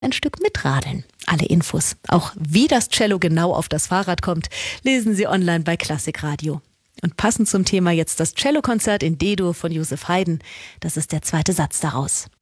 ein Stück mitradeln. Alle Infos, auch wie das Cello genau auf das Fahrrad kommt, lesen Sie online bei Klassikradio. Und passend zum Thema jetzt das Cellokonzert in D-Dur von Joseph Haydn. Das ist der zweite Satz daraus.